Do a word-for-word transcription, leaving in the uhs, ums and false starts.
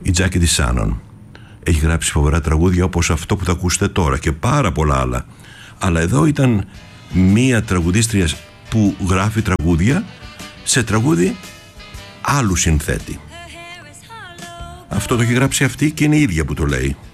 η Τζάκη της Σάνον. Έχει γράψει φοβερά τραγούδια όπως αυτό που θα ακούσετε τώρα και πάρα πολλά άλλα. Αλλά εδώ ήταν μία τραγουδίστρια που γράφει τραγούδια σε τραγούδι άλλου συνθέτη. Αυτό το έχει γράψει αυτή και είναι η ίδια που το λέει.